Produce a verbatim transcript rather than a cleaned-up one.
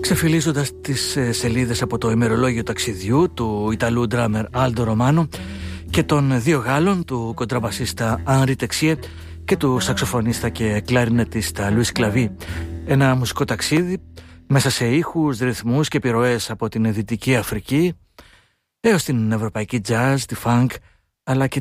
Ξεφυλίζοντας τις σελίδες από το ημερολόγιο ταξιδιού του Ιταλού ντράμερ Άλντο Ρωμάνο και των δύο Γάλλων, του κοντραμπασίστα Ανρί Τεξιέ και του σαξοφωνίστα και κλαρινετίστα Λουίς Κλαβί. Ένα μουσικό ταξίδι μέσα σε ήχους, ρυθμούς και επιρροές από την Δυτική Αφρική έως την ευρωπαϊκή jazz, τη funk αλλά και